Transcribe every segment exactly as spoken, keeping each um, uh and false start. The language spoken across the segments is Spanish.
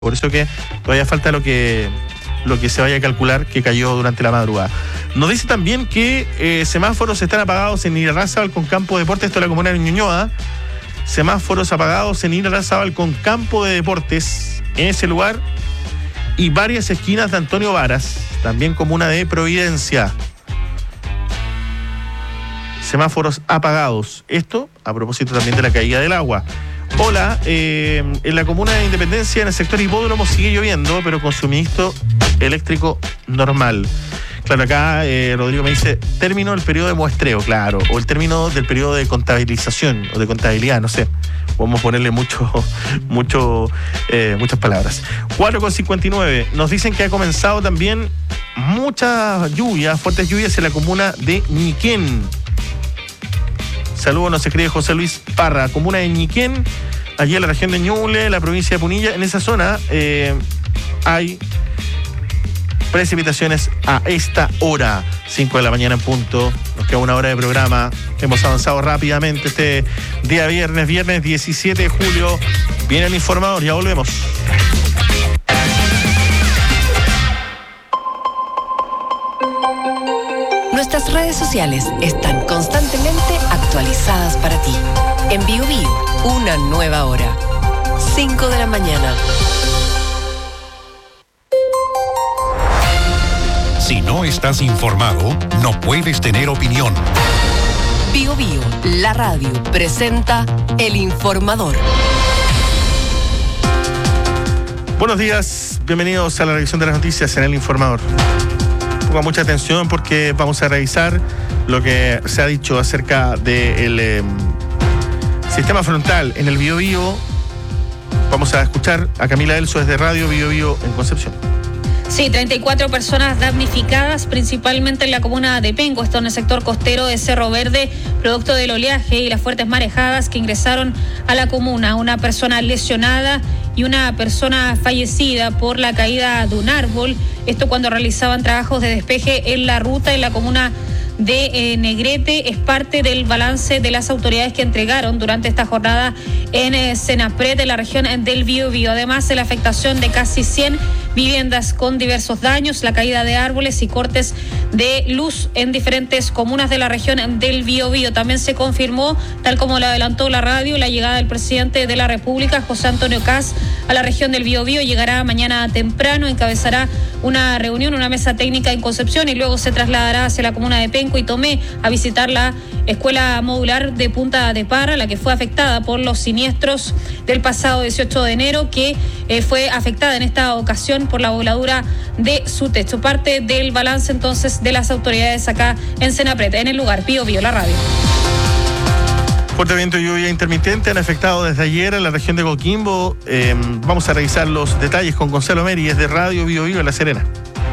Por eso que todavía falta lo que, lo que se vaya a calcular que cayó durante la madrugada. Nos dice también que eh, semáforos están apagados en Irarrázaval con Campo de Deportes, esto es la comuna de Ñuñoa. Semáforos apagados en Irarrázaval con Campo de Deportes, en ese lugar, y varias esquinas de Antonio Varas, también comuna de Providencia. Semáforos apagados. Esto a propósito también de la caída del agua. Hola, eh, en la comuna de Independencia, en el sector Hipódromo, sigue lloviendo, pero con suministro eléctrico normal. Claro, acá eh, Rodrigo me dice, término del periodo de muestreo, claro, o el término del periodo de contabilización, o de contabilidad, no sé. Vamos a ponerle mucho, mucho, eh, muchas palabras. cuatro con cincuenta y nueve, nos dicen que ha comenzado también muchas lluvias, fuertes lluvias en la comuna de Ñiquén. Saludos, nos escribe José Luis Parra, comuna de Ñiquén, allí en la región de Ñuble, la provincia de Punilla. En esa zona eh, hay precipitaciones a esta hora, cinco de la mañana en punto. Nos queda una hora de programa. Hemos avanzado rápidamente este día viernes, viernes diecisiete de julio. Viene el informador, ya volvemos. Nuestras redes sociales están constantemente actualizadas para ti. En Bio Bio, una nueva hora. cinco de la mañana. Si no estás informado, no puedes tener opinión. Bio Bio, la radio, presenta El Informador. Buenos días, bienvenidos a la revisión de las noticias en El Informador. Ponga mucha atención porque vamos a revisar lo que se ha dicho acerca del eh, sistema frontal en el Bio Bio. Vamos a escuchar a Camila Elso desde Radio Bio Bio en Concepción. Sí, treinta y cuatro personas damnificadas, principalmente en la comuna de Penco, esto en el sector costero de Cerro Verde, producto del oleaje y las fuertes marejadas que ingresaron a la comuna. Una persona lesionada y una persona fallecida por la caída de un árbol. Esto cuando realizaban trabajos de despeje en la ruta en la comuna de eh, Negrete. Es parte del balance de las autoridades que entregaron durante esta jornada en eh, Senapred, de la región del Bio Bio. Además, de la afectación de casi cien viviendas con diversos daños, la caída de árboles y cortes de luz en diferentes comunas de la región del Bio Bio. También se confirmó, tal como lo adelantó la radio, la llegada del presidente de la República, José Antonio Kast, a la región del Bio Bio. Llegará mañana temprano, encabezará una reunión, una mesa técnica en Concepción y luego se trasladará hacia la comuna de Penco y Tomé a visitar la escuela modular de Punta de Parra, la que fue afectada por los siniestros del pasado dieciocho de enero, que eh, fue afectada en esta ocasión por la voladura de su techo. Parte del balance entonces de las autoridades acá en Senapred, en el lugar. Bio Bio, la radio. Fuerte viento y lluvia intermitente han afectado desde ayer en la región de Coquimbo. Eh, vamos a revisar los detalles con Gonzalo Meri desde Radio Bio Bio en La Serena.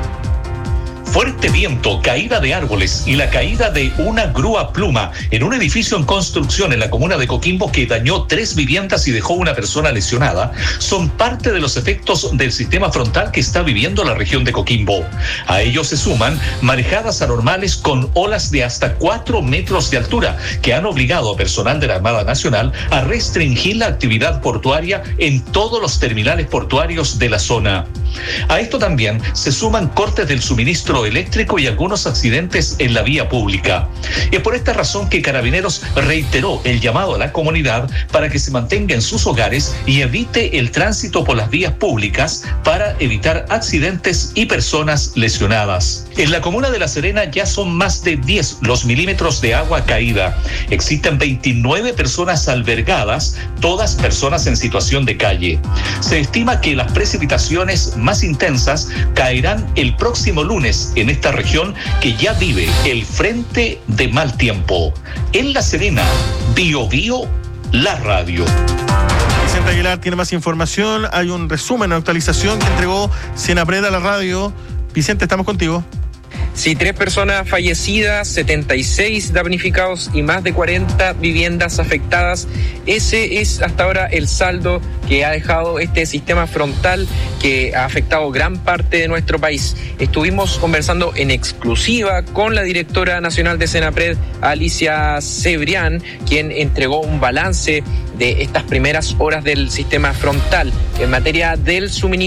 Fuerte viento, caída de árboles y la caída de una grúa pluma en un edificio en construcción en la comuna de Coquimbo que dañó tres viviendas y dejó una persona lesionada son parte de los efectos del sistema frontal que está viviendo la región de Coquimbo. A ellos se suman marejadas anormales con olas de hasta cuatro metros de altura que han obligado a personal de la Armada Nacional a restringir la actividad portuaria en todos los terminales portuarios de la zona. A esto también se suman cortes del suministro eléctrico y algunos accidentes en la vía pública. Es por esta razón que Carabineros reiteró el llamado a la comunidad para que se mantenga en sus hogares y evite el tránsito por las vías públicas para evitar accidentes y personas lesionadas. En la comuna de La Serena ya son más de diez los milímetros de agua caída. Existen veintinueve personas albergadas, todas personas en situación de calle. Se estima que las precipitaciones más intensas caerán el próximo lunes en esta región que ya vive el frente de mal tiempo. En La Serena, Bio Bio, la radio. Vicente Aguilar tiene más información. Hay un resumen, una actualización que entregó Senapred a la radio. Vicente, estamos contigo. Sí, tres personas fallecidas, setenta y seis damnificados y más de cuarenta viviendas afectadas. Ese es hasta ahora el saldo que ha dejado este sistema frontal que ha afectado gran parte de nuestro país. Estuvimos conversando en exclusiva con la directora nacional de Senapred, Alicia Cebrián, quien entregó un balance de estas primeras horas del sistema frontal en materia del suministro